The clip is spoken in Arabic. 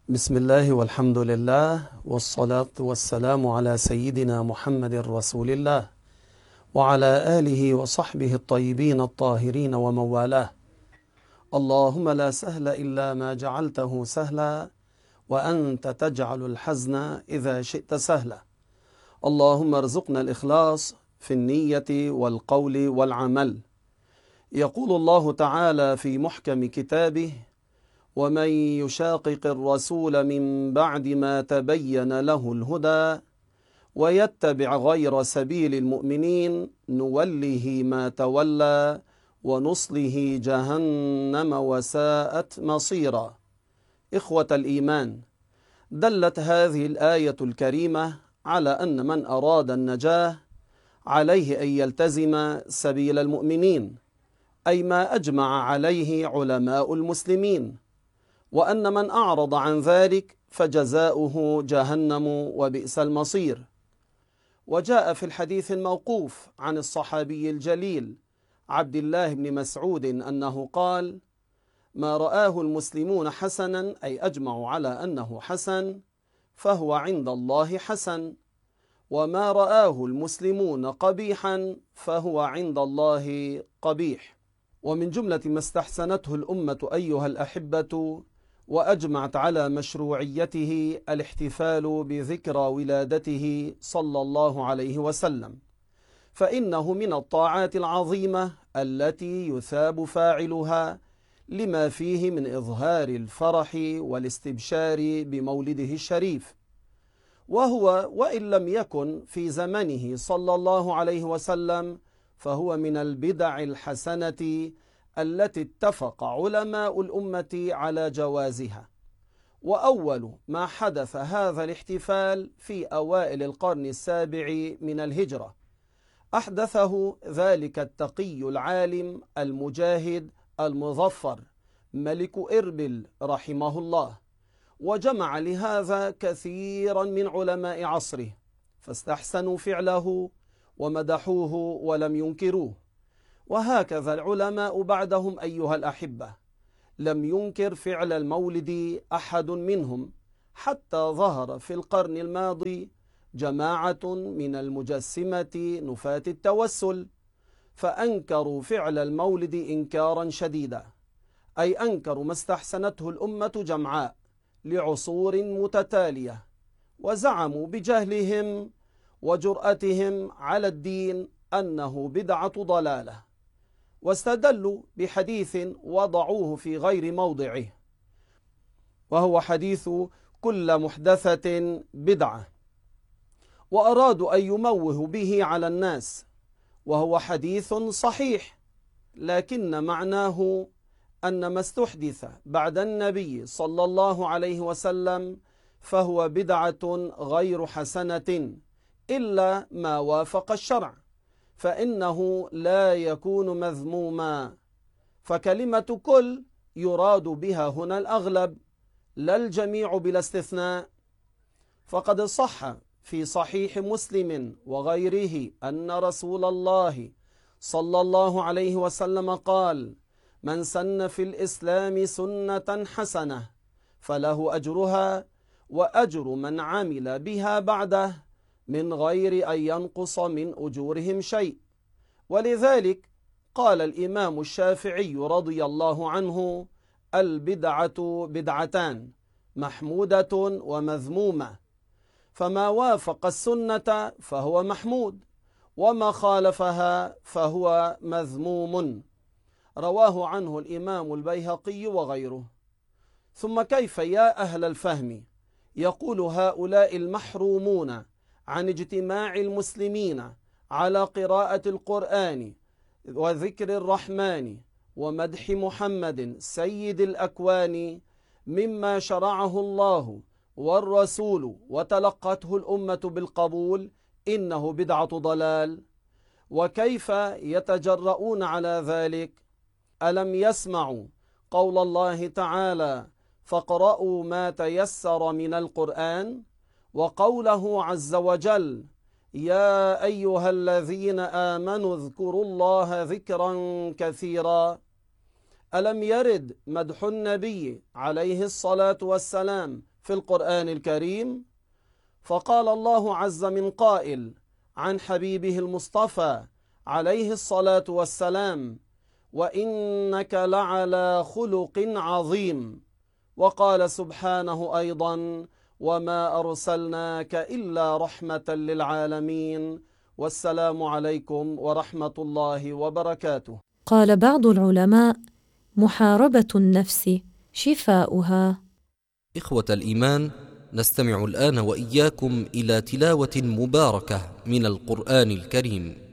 بسم الله والحمد لله والصلاة والسلام على سيدنا محمد رسول الله وعلى آله وصحبه الطيبين الطاهرين ومن والاه. اللهم لا سهل إلا ما جعلته سهلا وأنت تجعل الحزن إذا شئت سهلا. اللهم ارزقنا الإخلاص في النية والقول والعمل. يقول الله تعالى في محكم كتابه: ومن يشاقق الرسول من بعد ما تبين له الهدى ويتبع غير سبيل المؤمنين نوله ما تولى ونصله جهنم وساءت مصيرا. إخوة الإيمان، دلت هذه الآية الكريمة على أن من أراد النجاة عليه أن يلتزم سبيل المؤمنين، أي ما أجمع عليه علماء المسلمين، وأن من أعرض عن ذلك فجزاؤه جهنم وبئس المصير. وجاء في الحديث الموقوف عن الصحابي الجليل عبد الله بن مسعود أنه قال: ما رآه المسلمون حسنا، أي أجمعوا على أنه حسن، فهو عند الله حسن، وما رآه المسلمون قبيحا فهو عند الله قبيح. ومن جملة ما استحسنته الأمة أيها الأحبة وأجمعت على مشروعيته الاحتفال بذكرى ولادته صلى الله عليه وسلم، فإنه من الطاعات العظيمة التي يثاب فاعلها لما فيه من إظهار الفرح والاستبشار بمولده الشريف. وهو وإن لم يكن في زمنه صلى الله عليه وسلم فهو من البدع الحسنة التي اتفق علماء الأمة على جوازها. وأول ما حدث هذا الاحتفال في أوائل القرن السابع من الهجرة، أحدثه ذلك التقي العالم المجاهد المظفر ملك إربل رحمه الله، وجمع لهذا كثيرا من علماء عصره فاستحسنوا فعله ومدحوه ولم ينكروه. وهكذا العلماء بعدهم أيها الأحبة، لم ينكر فعل المولد أحد منهم، حتى ظهر في القرن الماضي جماعة من المجسمة نفاة التوسل فأنكروا فعل المولد إنكارا شديدا، أي أنكروا ما استحسنته الأمة جمعاء لعصور متتالية، وزعموا بجهلهم وجرأتهم على الدين أنه بدعة ضلالة، واستدلوا بحديث وضعوه في غير موضعه، وهو حديث كل محدثة بدعة، وأرادوا أن يموهوا به على الناس، وهو حديث صحيح، لكن معناه أن ما استحدث بعد النبي صلى الله عليه وسلم فهو بدعة غير حسنة إلا ما وافق الشرع، فإنه لا يكون مذموما. فكلمة كل يراد بها هنا الأغلب لا الجميع بلا استثناء. فقد صح في صحيح مسلم وغيره أن رسول الله صلى الله عليه وسلم قال: من سن في الإسلام سنة حسنة فله أجرها وأجر من عمل بها بعده من غير أن ينقص من أجورهم شيء. ولذلك قال الإمام الشافعي رضي الله عنه: البدعة بدعتان، محمودة ومذمومة، فما وافق السنة فهو محمود، وما خالفها فهو مذموم. رواه عنه الإمام البيهقي وغيره. ثم كيف يا أهل الفهم يقول هؤلاء المحرومون عن اجتماع المسلمين على قراءة القرآن وذكر الرحمن ومدح محمد سيد الأكوان مما شرعه الله والرسول وتلقته الأمة بالقبول، إنه بدعة ضلال؟ وكيف يتجرؤون على ذلك؟ ألم يسمعوا قول الله تعالى: فاقرؤوا ما تيسر من القرآن، وقوله عز وجل: يا أيها الذين آمنوا اذكروا الله ذكرا كثيرا؟ ألم يرد مدح النبي عليه الصلاة والسلام في القرآن الكريم. فقال الله عز من قائل عن حبيبه المصطفى عليه الصلاة والسلام: وإنك لعلى خلق عظيم. وقال سبحانه أيضا: وما أرسلناك إلا رحمة للعالمين. والسلام عليكم ورحمة الله وبركاته. قال بعض العلماء: محاربة النفس شفاؤها. إخوة الإيمان، نستمع الآن وإياكم إلى تلاوة مباركة من القرآن الكريم.